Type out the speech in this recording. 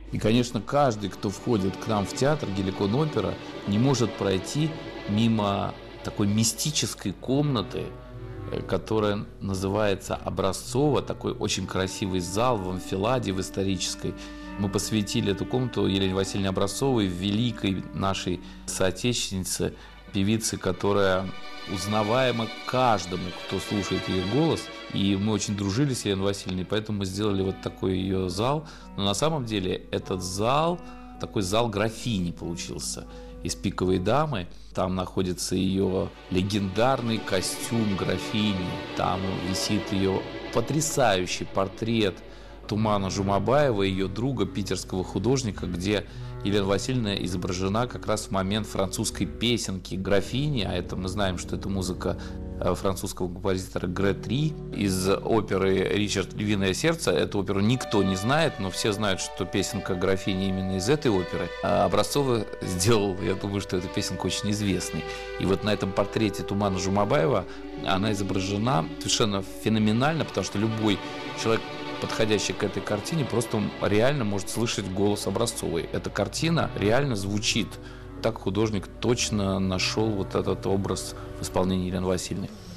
И, конечно, каждый, кто входит к нам в театр Геликон-опера, не может пройти мимо такой мистической комнаты, которая называется Образцово, такой очень красивый зал в амфиладе, в исторической. Мы посвятили эту комнату Елене Васильевне Образцовой, великой нашей соотечественнице, певице, которая узнаваема каждому, кто слушает ее голос. И мы очень дружили с Еленой Васильевной, поэтому мы сделали вот такой ее зал. Но на самом деле этот зал, такой зал графини получился из «Пиковой дамы». Там находится ее легендарный костюм графини. Там висит ее потрясающий портрет Тумана Жумабаева, ее друга, питерского художника, где Елена Васильевна изображена как раз в момент французской песенки «Графини», а это мы знаем, что это музыка французского композитора Гретри из оперы «Ричард Львиное сердце». Эту оперу никто не знает, но все знают, что песенка «Графини» именно из этой оперы. А Образцова сделал, я думаю, что эта песенка очень известной. И вот на этом портрете Тумана Жумабаева она изображена совершенно феноменально, потому что любой человек, подходящий к этой картине, просто реально может слышать голос Образцовой. Эта картина реально звучит. Так художник точно нашел вот этот образ в исполнении Елены Васильевны.